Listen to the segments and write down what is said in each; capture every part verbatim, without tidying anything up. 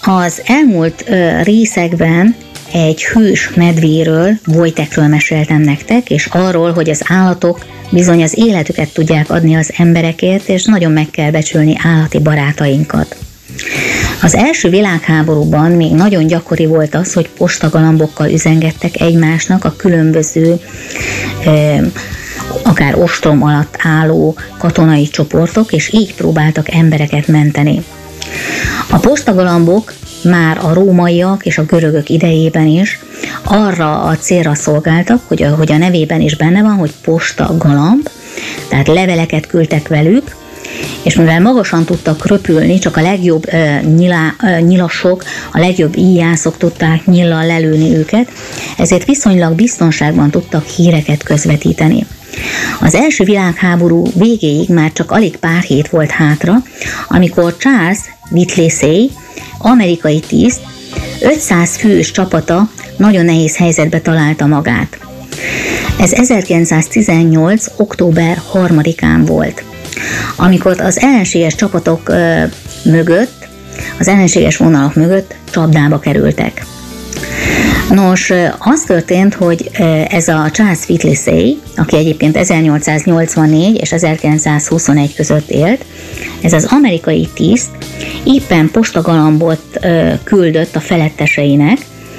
Az elmúlt ö, részekben egy hős medvéről, Wojtekről meséltem nektek, és arról, hogy az állatok bizony az életüket tudják adni az emberekért, és nagyon meg kell becsülni állati barátainkat. Az első világháborúban még nagyon gyakori volt az, hogy postagalambokkal üzengettek egymásnak a különböző ö, akár ostrom alatt álló katonai csoportok, és így próbáltak embereket menteni. A postagalambok már a rómaiak és a görögök idejében is arra a célra szolgáltak, hogy a, hogy a nevében is benne van, hogy postagalamb, tehát leveleket küldtek velük, és mivel magasan tudtak röpülni, csak a legjobb uh, nyilá, uh, nyilasok, a legjobb íjászok tudták nyillal lelőni őket, ezért viszonylag biztonságban tudtak híreket közvetíteni. Az első világháború végéig már csak alig pár hét volt hátra, amikor Charles Whittlesey, amerikai tiszt, ötszáz fős csapata nagyon nehéz helyzetbe találta magát. Ez ezerkilencszáztizennyolc. október harmadikán volt, amikor az ellenséges csapatok ö, mögött, az ellenséges vonalak mögött csapdába kerültek. Nos, az történt, hogy ez a Charles Whittlesey, aki egyébként ezernyolcszáznyolcvannégy és ezerkilencszázhuszonegy között élt, ez az amerikai tiszt éppen postagalambot küldött a feletteseinek,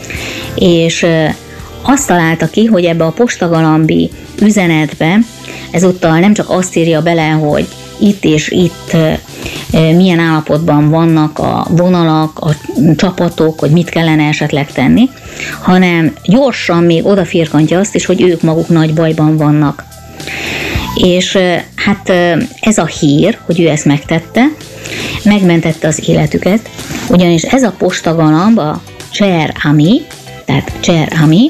és azt találta ki, hogy ebbe a postagalambi üzenetbe ezúttal nem csak azt írja bele, hogy itt és itt milyen állapotban vannak a vonalak, a csapatok, hogy mit kellene esetleg tenni, hanem gyorsan még odafirkantja azt is, hogy ők maguk nagy bajban vannak. És hát ez a hír, hogy ő ezt megtette, megmentette az életüket, ugyanis ez a postagalamb, a Cher Ami, tehát Cher Ami,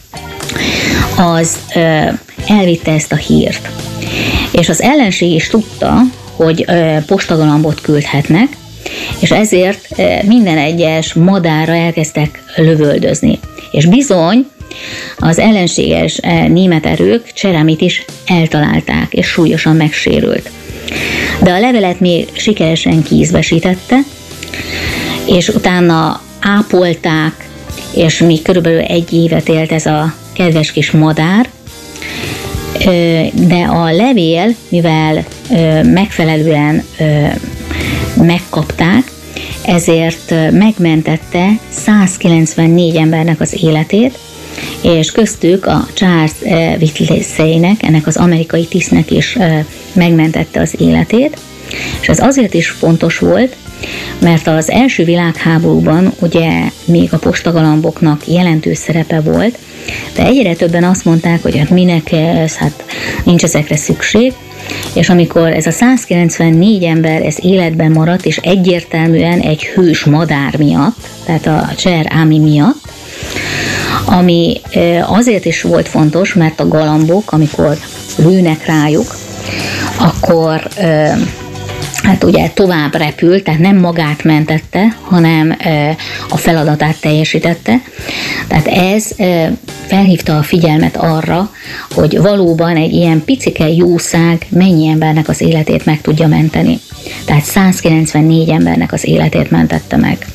az elvitte ezt a hírt. És az ellenség is tudta, hogy postagalambot küldhetnek, és ezért minden egyes madárra elkezdtek lövöldözni. És bizony az ellenséges német erők Cseremit is eltalálták, és súlyosan megsérült. De a levelet még sikeresen kiízbesítette, és utána ápolták, és még körülbelül egy évet élt ez a kedves kis madár, de a levél, mivel megfelelően megkapták, ezért megmentette százkilencvennégy embernek az életét, és köztük a Charles Whittleseynek, ennek az amerikai tisztnek is megmentette az életét, és ez azért is fontos volt, mert az első világháborúban ugye még a postagalamboknak jelentős szerepe volt, de egyre többen azt mondták, hogy hát minek ez, hát nincs ezekre szükség, és amikor ez a százkilencvennégy ember ez életben maradt, és egyértelműen egy hős madár miatt, tehát a Cher Ami miatt, ami azért is volt fontos, mert a galambok, amikor lőnek rájuk, akkor hát ugye tovább repült, tehát nem magát mentette, hanem a feladatát teljesítette. Tehát ez felhívta a figyelmet arra, hogy valóban egy ilyen picike jószág mennyi embernek az életét meg tudja menteni. Tehát százkilencvennégy embernek az életét mentette meg.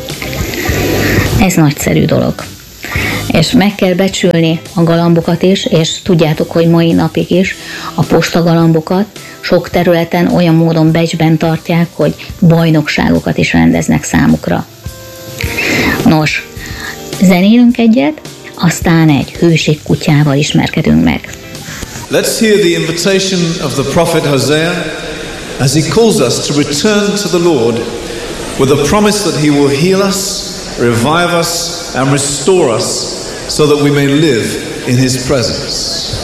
Ez nagyszerű dolog. És meg kell becsülni a galambokat is, és tudjátok, hogy mai napig is a postagalambokat sok területen olyan módon becsben tartják, hogy bajnokságokat is rendeznek számukra. Nos, zenélünk egyet, aztán egy hőség kutyával ismerkedünk meg. Let's hear the invitation of the prophet Hosea as he calls us to return to the Lord with a promise that he will heal us, revive us and restore us so that we may live in his presence.